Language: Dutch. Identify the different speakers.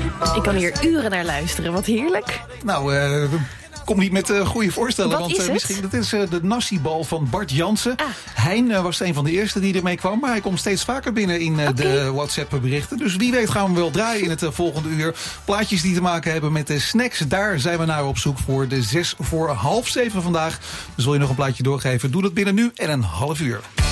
Speaker 1: Ik kan hier uren naar luisteren, wat heerlijk.
Speaker 2: Nou, kom niet met goede voorstellen.
Speaker 1: Wat
Speaker 2: want
Speaker 1: is het?
Speaker 2: misschien, dat is de nasi-bal van Bart Jansen. Hein was een van de eerste die ermee kwam. Maar hij komt steeds vaker binnen in de WhatsApp-berichten. Dus wie weet gaan we hem wel draaien in het volgende uur. Plaatjes die te maken hebben met de snacks. Daar zijn we naar op zoek voor de 6:06 vandaag. Dus wil je nog een plaatje doorgeven? Doe dat binnen nu en een half uur.